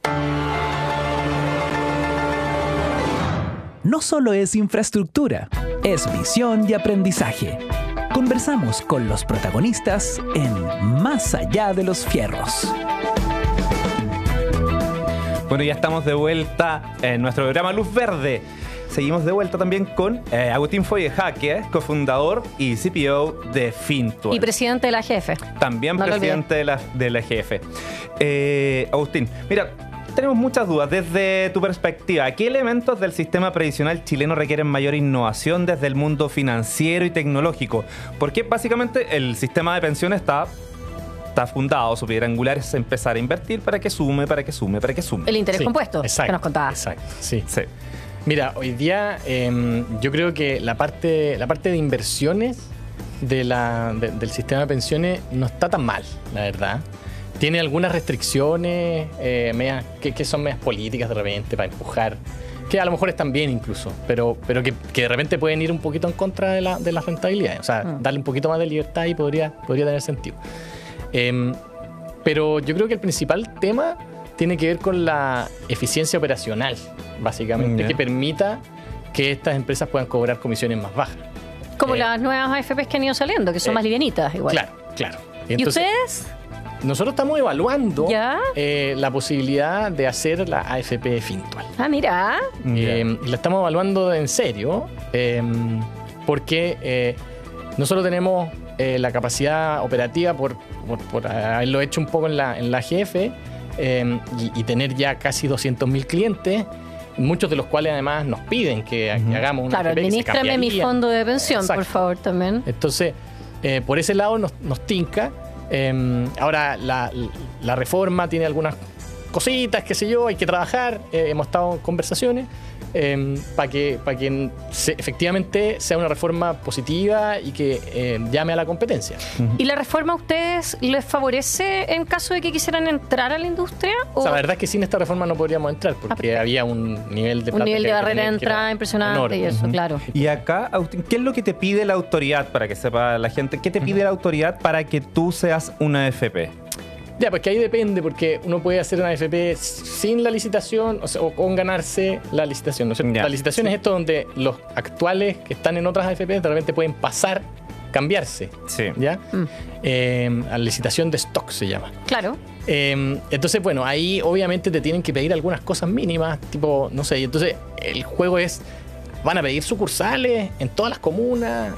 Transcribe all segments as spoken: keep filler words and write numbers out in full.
No solo es infraestructura, es visión y aprendizaje. Conversamos con los protagonistas en Más allá de los fierros. Bueno, ya estamos de vuelta en nuestro programa Luz Verde. Seguimos de vuelta también con eh, Agustín Foyejaque, cofundador y C P O de Fintual. Y presidente de la G F. También no presidente de la, de la G F. Eh, Agustín, mira, tenemos muchas dudas. Desde tu perspectiva, ¿qué elementos del sistema previsional chileno requieren mayor innovación desde el mundo financiero y tecnológico? Porque básicamente el sistema de pensiones está... está fundado, su piedra angular es empezar a invertir para que sume, para que sume, para que sume. El interés sí, compuesto, exacto, que nos contaba. Exacto, sí. Sí. Mira, hoy día eh, yo creo que la parte, la parte de inversiones de la, de, del sistema de pensiones no está tan mal, la verdad. Tiene algunas restricciones eh, medias, que, que son medias políticas de repente para empujar, que a lo mejor están bien incluso, pero, pero que, que de repente pueden ir un poquito en contra de, la, de las rentabilidades. O sea, mm. darle un poquito más de libertad y podría, podría tener sentido. Eh, pero yo creo que el principal tema tiene que ver con la eficiencia operacional, básicamente, yeah. que permita que estas empresas puedan cobrar comisiones más bajas. Como eh, las nuevas A F Pes que han ido saliendo, que son eh, más livianitas igual. Claro, claro. Entonces, ¿y ustedes? Nosotros estamos evaluando ¿Ya? eh, la posibilidad de hacer la A F P Fintual. Ah, mira. Eh, y la estamos evaluando en serio, eh, porque eh, no solo tenemos eh, la capacidad operativa por, por, por haberlo hecho un poco en la, en la G F eh, y, y tener ya casi doscientos mil clientes, muchos de los cuales además nos piden que, uh-huh. que hagamos una claro, A F P. Claro, administrame mi fondo de pensión, exacto. por favor, también. Entonces, eh, por ese lado nos, nos tinca. Eh, ahora, la, la reforma tiene algunas cositas, qué sé yo, hay que trabajar. Eh, hemos estado en conversaciones eh, para que, para que se, efectivamente sea una reforma positiva y que eh, llame a la competencia. Uh-huh. ¿Y la reforma a ustedes les favorece en caso de que quisieran entrar a la industria? O, o sea, la verdad es que sin esta reforma no podríamos entrar porque ah, había un nivel de un nivel de barrera de entrada impresionante enorme. Y eso, uh-huh. claro. Y acá, Agustín, ¿qué es lo que te pide la autoridad para que sepa la gente? ¿Qué te pide uh-huh. la autoridad para que tú seas una A F P? Ya, pues que ahí depende, porque uno puede hacer una A F P sin la licitación, o sea, o con ganarse la licitación, ¿no es cierto? La licitación sí. es esto donde los actuales que están en otras A F P de repente pueden pasar, cambiarse, sí. ¿ya? Mm. Eh, a la licitación de stock se llama. Claro. Eh, entonces, bueno, ahí obviamente te tienen que pedir algunas cosas mínimas, tipo, no sé, y entonces el juego es... Van a pedir sucursales en todas las comunas.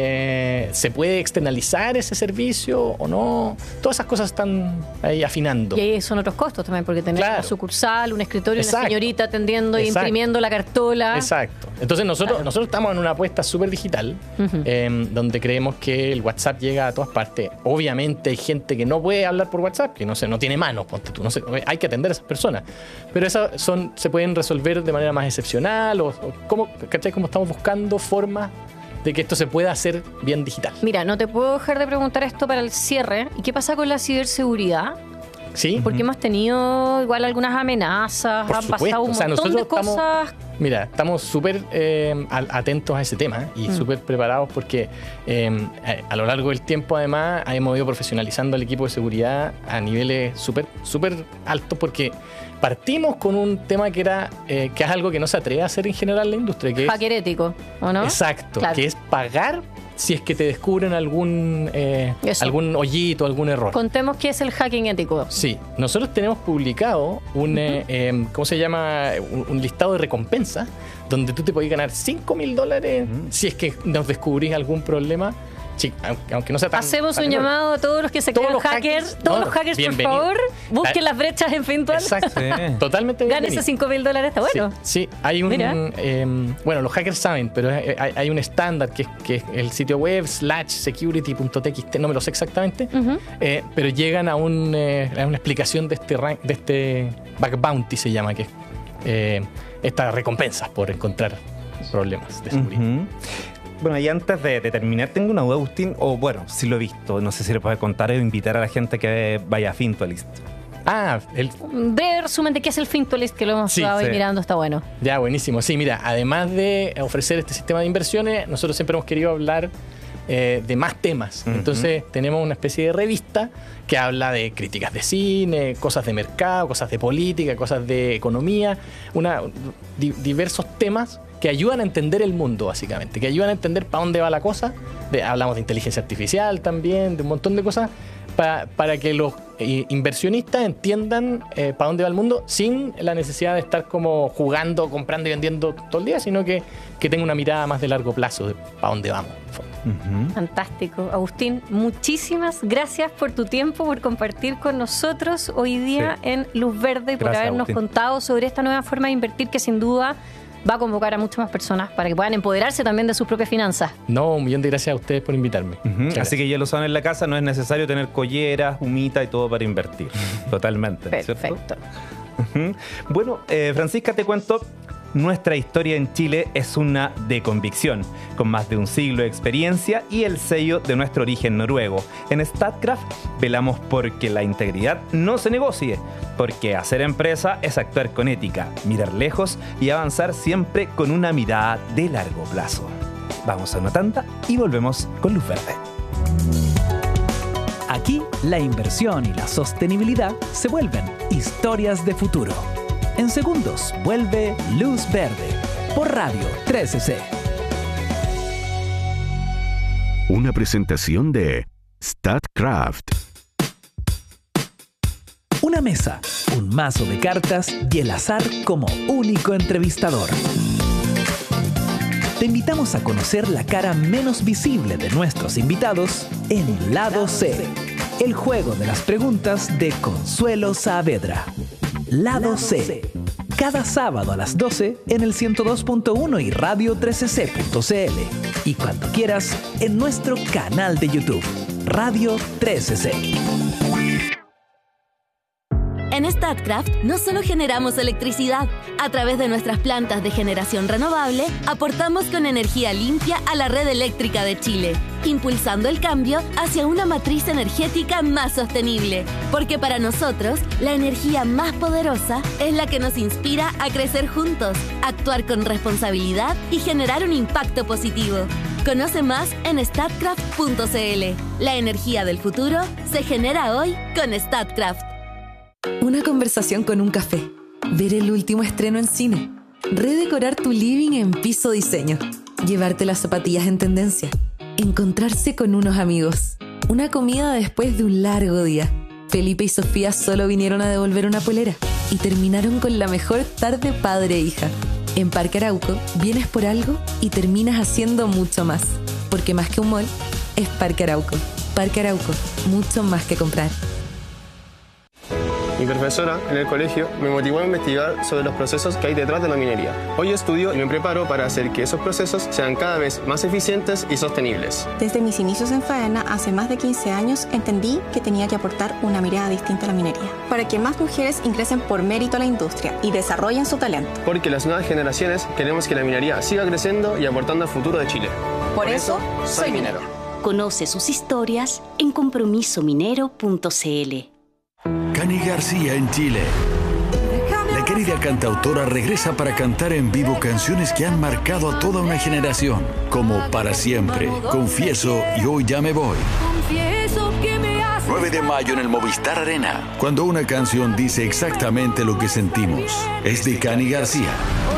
Eh, ¿Se puede externalizar ese servicio o no? Todas esas cosas están ahí afinando. Y ahí son otros costos también, porque tenés claro. una sucursal, un escritorio, Exacto. una señorita atendiendo e imprimiendo la cartola. Exacto. Entonces nosotros, claro. nosotros estamos en una apuesta súper digital, uh-huh. eh, donde creemos que el WhatsApp llega a todas partes. Obviamente hay gente que no puede hablar por WhatsApp, que no sé, no tiene manos, ponte tú. No sé, hay que atender a esas personas. Pero esas son, se pueden resolver de manera más excepcional o, o ¿cómo? ¿Cachai? Como estamos buscando formas de que esto se pueda hacer bien digital. Mira, no te puedo dejar de preguntar esto para el cierre. ¿Y qué pasa con la ciberseguridad? Sí. Porque uh-huh. hemos tenido igual algunas amenazas, Por han supuesto. pasado un o sea, montón de estamos, cosas. Mira, estamos súper eh, atentos a ese tema y mm. súper preparados porque eh, a lo largo del tiempo además hemos ido profesionalizando al equipo de seguridad a niveles súper súper altos porque partimos con un tema que era eh, que es algo que no se atreve a hacer en general la industria. Que Hacker es, ético, ¿o no? Exacto, claro. que es pagar si es que te descubren algún eh, algún hoyito, algún error. Contemos qué es el hacking ético. Sí, nosotros tenemos publicado un, uh-huh. eh, eh, ¿cómo se llama? Un, un listado de recompensas donde tú te podés ganar cinco mil dólares uh-huh. si es que nos descubrís algún problema. Sí, aunque, aunque no sea tan... Hacemos tan un error. llamado a todos los que se crean hackers. hackers todos no, los hackers, por favor, busquen la, las brechas en Fintual. Exacto. Sí. Totalmente Ganen esos cinco mil dólares, está bueno. Sí, sí. Hay un... Eh, bueno, los hackers saben, pero hay, hay un estándar que es, que es el sitio web slash security punto t x t, no me lo sé exactamente, uh-huh. eh, pero llegan a, un, eh, a una explicación de este, rank, de este bug bounty, se llama, que es eh, estas recompensas por encontrar problemas de seguridad. Uh-huh. Bueno, y antes de, de terminar, tengo una duda, Agustín, o bueno, si lo he visto, no sé si le puedes contar o invitar a la gente que vaya a Fintualist. Ah, el... breve resumen de qué es el Fintualist, que lo hemos sí, estado sí. ahí mirando, está bueno. Ya, buenísimo. Sí, mira, además de ofrecer este sistema de inversiones, nosotros siempre hemos querido hablar eh, de más temas. Uh-huh. Entonces tenemos una especie de revista que habla de críticas de cine, cosas de mercado, cosas de política, cosas de economía, una, di, diversos temas que ayudan a entender el mundo, básicamente, que ayudan a entender para dónde va la cosa. De, hablamos de inteligencia artificial también, de un montón de cosas, pa, para que los eh, inversionistas entiendan eh, para dónde va el mundo sin la necesidad de estar como jugando, comprando y vendiendo todo el día, sino que, que tenga una mirada más de largo plazo de para dónde vamos. Uh-huh. Fantástico. Agustín, muchísimas gracias por tu tiempo, por compartir con nosotros hoy día sí. en Luz Verde y por gracias, habernos Agustín. contado sobre esta nueva forma de invertir que sin duda va a convocar a muchas más personas para que puedan empoderarse también de sus propias finanzas. No, un millón de gracias a ustedes por invitarme. Uh-huh. Así que ya lo saben en la casa, no es necesario tener colleras, humita y todo para invertir. Totalmente. Perfecto. Uh-huh. Bueno, eh, Francisca, te cuento. Nuestra historia en Chile es una de convicción, con más de un siglo de experiencia y el sello de nuestro origen noruego. En Statkraft velamos porque la integridad no se negocie, porque hacer empresa es actuar con ética, mirar lejos y avanzar siempre con una mirada de largo plazo. Vamos a una tanda y volvemos con Luz Verde. Aquí, la inversión y la sostenibilidad se vuelven historias de futuro. En segundos, vuelve Luz Verde por Radio trece C. Una presentación de Statkraft. Una mesa, un mazo de cartas y el azar como único entrevistador. Te invitamos a conocer la cara menos visible de nuestros invitados en Lado C, el juego de las preguntas de Consuelo Saavedra. Lado C, cada sábado a las doce en el ciento dos punto uno y radio trece c punto c l y cuando quieras en nuestro canal de YouTube, Radio trece C. En Statkraft no solo generamos electricidad, a través de nuestras plantas de generación renovable, aportamos con energía limpia a la red eléctrica de Chile, impulsando el cambio hacia una matriz energética más sostenible. Porque para nosotros, la energía más poderosa es la que nos inspira a crecer juntos, actuar con responsabilidad y generar un impacto positivo. Conoce más en statkraft punto c l. La energía del futuro se genera hoy con Statkraft. Una conversación con un café, ver el último estreno en cine, redecorar tu living en Piso Diseño, llevarte las zapatillas en tendencia, encontrarse con unos amigos, una comida después de un largo día. Felipe y Sofía solo vinieron a devolver una polera y terminaron con la mejor tarde padre-hija. En Parque Arauco, vienes por algo y terminas haciendo mucho más, porque más que un mall, es Parque Arauco. Parque Arauco, mucho más que comprar. Mi profesora en el colegio me motivó a investigar sobre los procesos que hay detrás de la minería. Hoy estudio y me preparo para hacer que esos procesos sean cada vez más eficientes y sostenibles. Desde mis inicios en faena, hace más de quince años, entendí que tenía que aportar una mirada distinta a la minería, para que más mujeres ingresen por mérito a la industria y desarrollen su talento. Porque las nuevas generaciones queremos que la minería siga creciendo y aportando al futuro de Chile. Por, por eso, eso, soy minero. Conoce sus historias en compromiso minero punto c l. Cani García en Chile. La querida cantautora regresa para cantar en vivo canciones que han marcado a toda una generación, como Para Siempre, Confieso y Hoy Ya Me Voy. nueve de mayo en el Movistar Arena, cuando una canción dice exactamente lo que sentimos. Es de Cani García.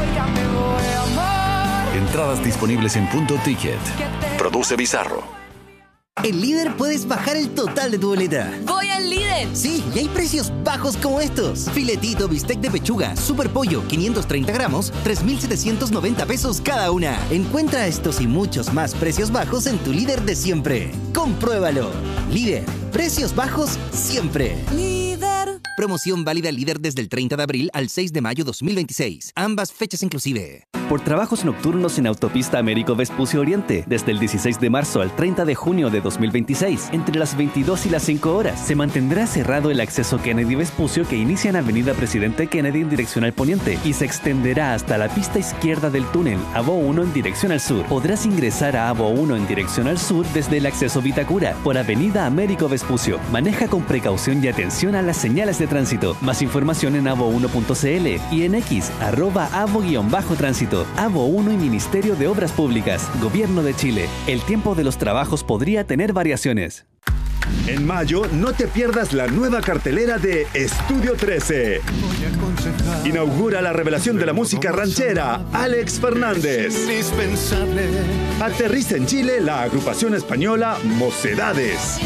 Entradas disponibles en Punto Ticket. Produce Bizarro. En Líder puedes bajar el total de tu boleta. ¡Voy al Líder! Sí, y hay precios bajos como estos. Filetito, bistec de pechuga, super pollo, quinientos treinta gramos, tres mil setecientos noventa pesos cada una. Encuentra estos y muchos más precios bajos en tu Líder de siempre. Compruébalo. Líder, precios bajos siempre. Líder. Promoción válida Líder desde el treinta de abril al seis de mayo dos mil veintiséis. Ambas fechas inclusive. Por trabajos nocturnos en Autopista Américo Vespucio Oriente, desde el dieciséis de marzo al treinta de junio de dos mil veintiséis, entre las veintidós y las cinco horas, se mantendrá cerrado el acceso Kennedy Vespucio que inicia en Avenida Presidente Kennedy en dirección al poniente y se extenderá hasta la pista izquierda del túnel, Avo uno en dirección al sur. Podrás ingresar a Avo uno en dirección al sur desde el acceso Vitacura, por Avenida Américo Vespucio. Maneja con precaución y atención a las señales de tránsito. Más información en avo uno punto c l y en X, arroba avo-tránsito. Proyecto, ABO uno y Ministerio de Obras Públicas, Gobierno de Chile. El tiempo de los trabajos podría tener variaciones. En mayo, no te pierdas la nueva cartelera de Estudio trece. Inaugura la revelación de la música ranchera, Alex Fernández. Aterriza en Chile la agrupación española Mocedades.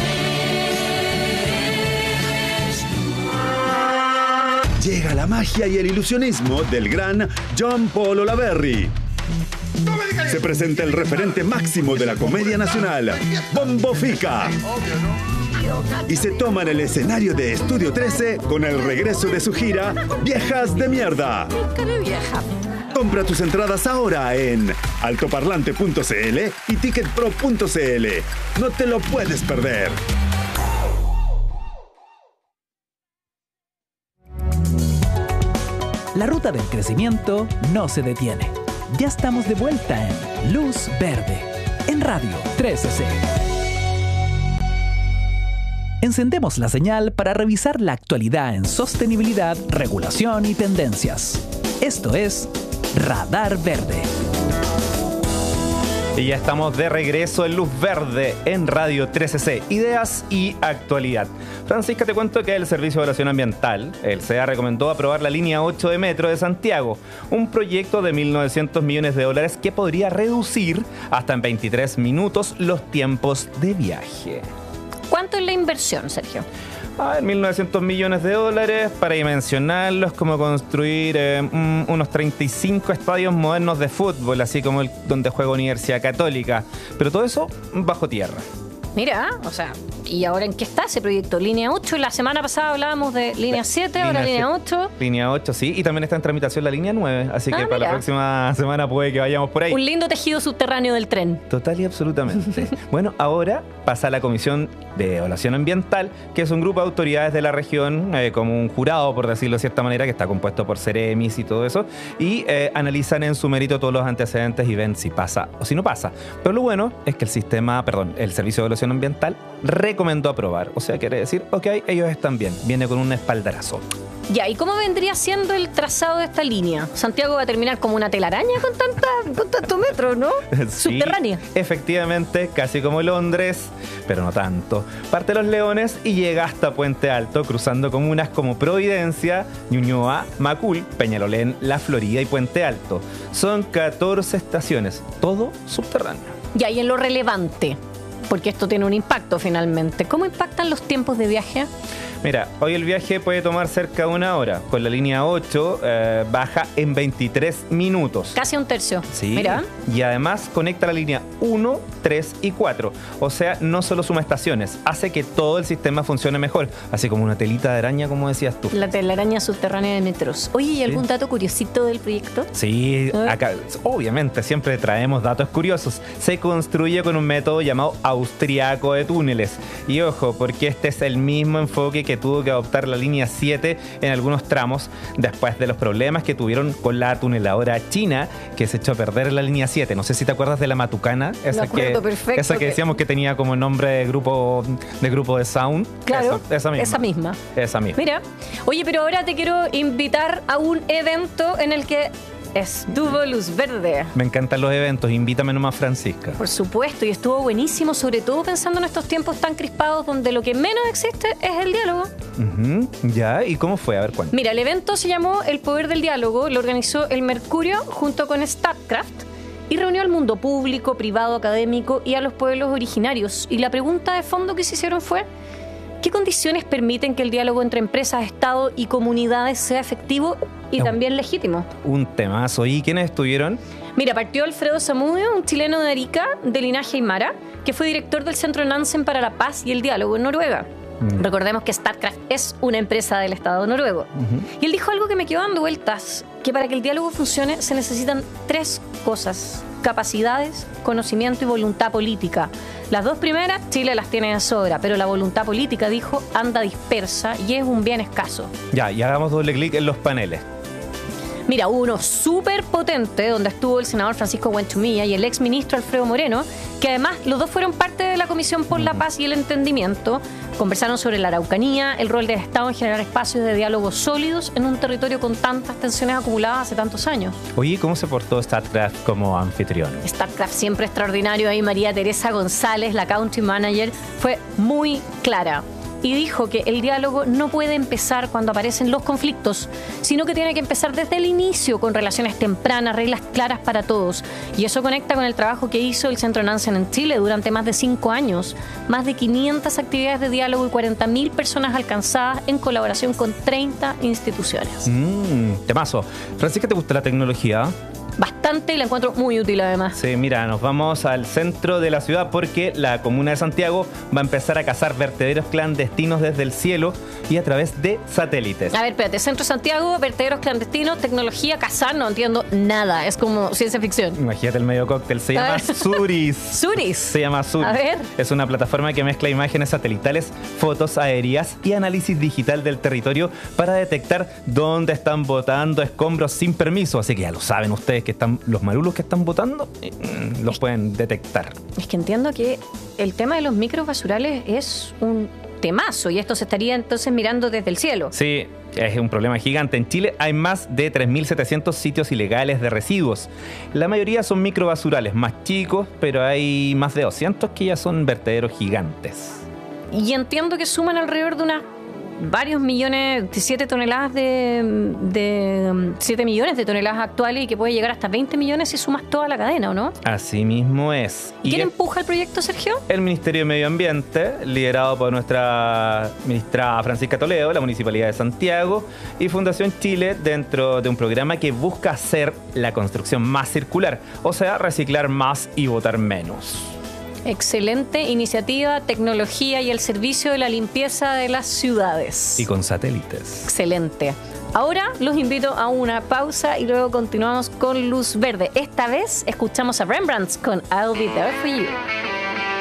Llega la magia y el ilusionismo del gran John Paul Olaverri. Se presenta el referente máximo de la comedia nacional, Bombo Fica. Y se toman el escenario de Estudio trece con el regreso de su gira Viejas de Mierda. Compra tus entradas ahora en altoparlante punto c l y ticketpro punto c l. No te lo puedes perder. La ruta del crecimiento no se detiene. Ya estamos de vuelta en Luz Verde, en Radio trece C. Encendemos la señal para revisar la actualidad en sostenibilidad, regulación y tendencias. Esto es Radar Verde. Y ya estamos de regreso en Luz Verde en Radio trece C, ideas y actualidad. Francisca, te cuento que el Servicio de Evaluación Ambiental, el C E A, recomendó aprobar la línea ocho de Metro de Santiago, un proyecto de mil novecientos millones de dólares que podría reducir hasta en veintitrés minutos los tiempos de viaje. ¿Cuánto es la inversión, Sergio? A ver, mil novecientos millones de dólares, para dimensionarlos, como construir eh, un, unos treinta y cinco estadios modernos de fútbol, así como el donde juega Universidad Católica. Pero todo eso bajo tierra. Mira, o sea, ¿y ahora en qué está ese proyecto? Línea ocho, la semana pasada hablábamos de línea siete, ahora línea ocho. Línea ocho, sí, y también está en tramitación la línea nueve, así que ah, para mira. la próxima semana puede que vayamos por ahí. Un lindo tejido subterráneo del tren. Total y absolutamente. Bueno, ahora pasa a la Comisión de Evaluación Ambiental, que es un grupo de autoridades de la región, eh, como un jurado, por decirlo de cierta manera, que está compuesto por Ceremis y todo eso, y eh, analizan en su mérito todos los antecedentes y ven si pasa o si no pasa. Pero lo bueno es que el sistema, perdón, el Servicio de Evaluación Ambiental recomendó aprobar. O sea, quiere decir, ok, ellos están bien. Viene con un espaldarazo. Ya, ¿y cómo vendría siendo el trazado de esta línea? Santiago va a terminar como una telaraña con tanta, con tantos metros, ¿no? Sí, subterránea. Efectivamente, casi como Londres, pero no tanto. Parte de Los Leones y llega hasta Puente Alto, cruzando comunas como Providencia, Ñuñoa, Macul, Peñalolén, La Florida y Puente Alto. Son catorce estaciones, todo subterráneo. Ya, y en lo relevante, porque esto tiene un impacto finalmente, ¿cómo impactan los tiempos de viaje? Mira, hoy el viaje puede tomar cerca de una hora. Con la línea ocho eh, baja en veintitrés minutos. Casi un tercio. Sí. Mira. Y además conecta la línea uno, tres y cuatro. O sea, no solo suma estaciones, hace que todo el sistema funcione mejor. Así como una telita de araña, como decías tú. La telaraña subterránea de metros. Oye, ¿y algún sí. dato curiosito del proyecto? Sí, acá obviamente siempre traemos datos curiosos. Se construye con un método llamado austriaco de túneles. Y ojo, porque este es el mismo enfoque que que tuvo que adoptar la línea siete en algunos tramos después de los problemas que tuvieron con la tuneladora china que se echó a perder la línea siete. No sé si te acuerdas de la Matucana, esa, que, esa que decíamos que tenía como nombre de grupo de grupo de sound. Claro, esa, esa, misma. esa misma. Esa misma. Mira, oye, pero ahora te quiero invitar a un evento en el que estuvo Luz Verde. Me encantan los eventos, invítame nomás, Francisca. Por supuesto, y estuvo buenísimo, sobre todo pensando en estos tiempos tan crispados donde lo que menos existe es el diálogo. Uh-huh. Ya, ¿y cómo fue? A ver, cuándo. Mira, el evento se llamó El Poder del Diálogo, lo organizó el Mercurio junto con Statkraft y reunió al mundo público, privado, académico y a los pueblos originarios. Y la pregunta de fondo que se hicieron fue: ¿qué condiciones permiten que el diálogo entre empresas, Estado y comunidades sea efectivo y no, también legítimo? Un temazo. ¿Y quiénes estuvieron? Mira, partió Alfredo Zamudio, un chileno de Arica, de linaje aymara, que fue director del Centro Nansen para la Paz y el Diálogo en Noruega. Mm. Recordemos que Statkraft es una empresa del Estado noruego. Uh-huh. Y él dijo algo que me quedó dando vueltas, que para que el diálogo funcione se necesitan tres cosas: capacidades, conocimiento y voluntad política. Las dos primeras Chile las tiene de sobra, pero la voluntad política, dijo, anda dispersa y es un bien escaso. Ya, y hagamos doble clic en los paneles. Mira, hubo uno súper potente donde estuvo el senador Francisco Buenchumilla y el ex ministro Alfredo Moreno, que además los dos fueron parte de la Comisión por la Paz y el Entendimiento. Conversaron sobre la Araucanía, el rol del Estado en generar espacios de diálogo sólidos en un territorio con tantas tensiones acumuladas hace tantos años. Oye, ¿cómo se portó StatCraft como anfitrión? StatCraft siempre extraordinario. Ahí María Teresa González, la country manager, fue muy clara y dijo que el diálogo no puede empezar cuando aparecen los conflictos, sino que tiene que empezar desde el inicio, con relaciones tempranas, reglas claras para todos. Y eso conecta con el trabajo que hizo el Centro Nansen en Chile durante más de cinco años. Más de quinientas actividades de diálogo y cuarenta mil personas alcanzadas en colaboración con treinta instituciones. Mmm, temazo. Francisca, ¿te gusta la tecnología? Bastante, y la encuentro muy útil además. Sí, mira, nos vamos al centro de la ciudad porque la comuna de Santiago va a empezar a cazar vertederos clandestinos desde el cielo y a través de satélites. A ver, espérate, Centro de Santiago, vertederos clandestinos, tecnología, cazar, no entiendo nada, es como ciencia ficción. Imagínate el medio cóctel, se llama Suris. Suris. Se llama Suris. A ver. Es una plataforma que mezcla imágenes satelitales, fotos aéreas y análisis digital del territorio para detectar dónde están botando escombros sin permiso. Así que ya lo saben ustedes que están, los malulos que están botando eh, los pueden detectar. Es que entiendo que el tema de los micros basurales es un temazo y esto se estaría entonces mirando desde el cielo. Sí, es un problema gigante. En Chile hay más de tres mil setecientos sitios ilegales de residuos. La mayoría son microbasurales más chicos, pero hay más de doscientos que ya son vertederos gigantes. Y entiendo que suman alrededor de unas varios millones, siete toneladas de, de siete millones de toneladas actuales y que puede llegar hasta veinte millones si sumas toda la cadena, ¿o no? Así mismo es. ¿Y quién empuja el proyecto, Sergio? El Ministerio de Medio Ambiente, liderado por nuestra ministra Francisca Toledo, la Municipalidad de Santiago y Fundación Chile, dentro de un programa que busca hacer la construcción más circular, o sea, reciclar más y botar menos. Excelente iniciativa, tecnología y el servicio de la limpieza de las ciudades. Y con satélites. Excelente. Ahora los invito a una pausa y luego continuamos con Luz Verde. Esta vez escuchamos a Rembrandt con I'll Be There For You.